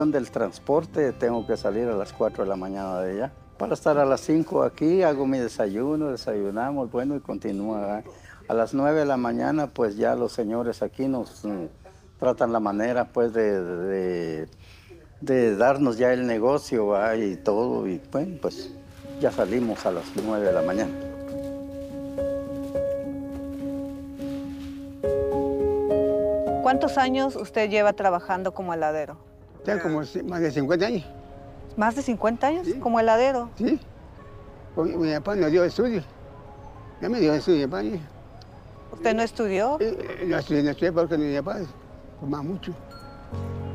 Del transporte tengo que salir a las 4 de la mañana de allá. Para estar a las 5 aquí, hago mi desayuno, desayunamos, bueno, y continúa. A las 9 de la mañana, pues ya los señores aquí nos tratan la manera, pues, de darnos ya el negocio, ¿va? Y todo, y bueno, pues ya salimos a las 9 de la mañana. ¿Cuántos años usted lleva trabajando como heladero? Ya como más de 50 años. ¿Más de 50 años Sí. como heladero? Sí. Mi papá nos dio estudio. Ya me dio estudio, mi papá. ¿Usted no estudió? No estudié porque mi papá fumaba mucho.